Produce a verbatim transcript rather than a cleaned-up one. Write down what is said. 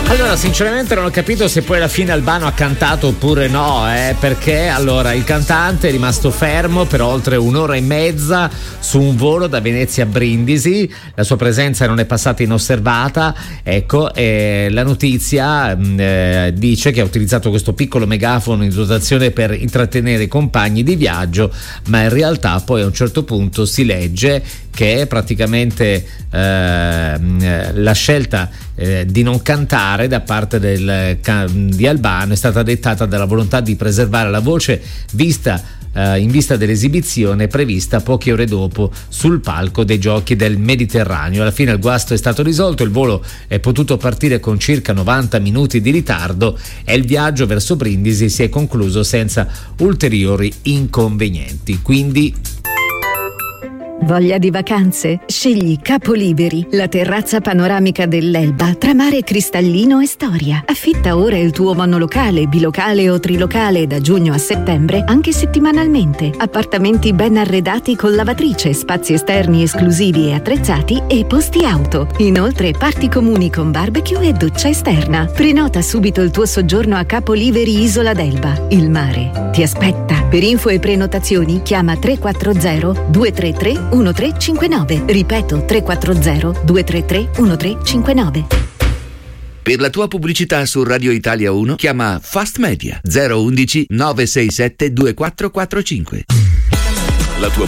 Allora, sinceramente non ho capito se poi alla fine Albano ha cantato oppure no, eh, perché allora il cantante è rimasto fermo per oltre un'ora e mezza su un volo da Venezia a Brindisi, la sua presenza non è passata inosservata, ecco, e la notizia eh, dice che ha utilizzato questo piccolo megafono in dotazione per intrattenere i compagni di viaggio, ma in realtà poi a un certo punto si legge che praticamente eh, la scelta eh, di non cantare da parte del, di Albano è stata dettata dalla volontà di preservare la voce vista eh, in vista dell'esibizione prevista poche ore dopo sul palco dei Giochi del Mediterraneo. Alla fine il guasto è stato risolto, il volo è potuto partire con circa novanta minuti di ritardo e il viaggio verso Brindisi si è concluso senza ulteriori inconvenienti. Quindi voglia di vacanze? Scegli Capoliberi, la terrazza panoramica dell'Elba tra mare cristallino e storia. Affitta ora il tuo monolocale, bilocale o trilocale da giugno a settembre, anche settimanalmente. Appartamenti ben arredati con lavatrice, spazi esterni esclusivi e attrezzati e posti auto. Inoltre parti comuni con barbecue e doccia esterna. Prenota subito il tuo soggiorno a Capoliberi Isola d'Elba. Il mare ti aspetta. Per info e prenotazioni chiama tre quattro zero due tre tre uno tre cinque nove. Ripeto, tre quattro zero due tre tre uno tre cinque nove. Per la tua pubblicità su Radio Italia uno chiama Fast Media zero uno uno nove sei sette due quattro quattro cinque. La tua